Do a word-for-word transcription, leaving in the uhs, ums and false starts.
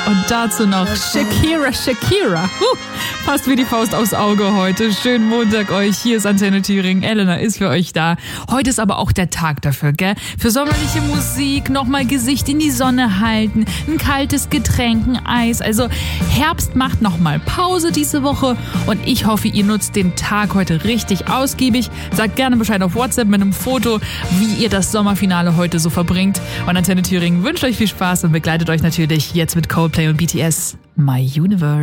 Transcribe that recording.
Und dazu noch Shakira, Shakira. Huh, fast wie die Faust aufs Auge heute. Schönen Montag euch. Hier ist Antenne Thüringen. Elena ist für euch da. Heute ist aber auch der Tag dafür, gell? Für sommerliche Musik, nochmal Gesicht in die Sonne halten, ein kaltes Getränk, ein Eis. Also Herbst macht nochmal Pause diese Woche und ich hoffe, ihr nutzt den Tag heute richtig ausgiebig. Sagt gerne Bescheid auf WhatsApp mit einem Foto, wie ihr das Sommerfinale heute so verbringt. Und Antenne Thüringen wünscht euch viel Spaß und begleitet euch natürlich jetzt mit Coldplay und B T S My Universe.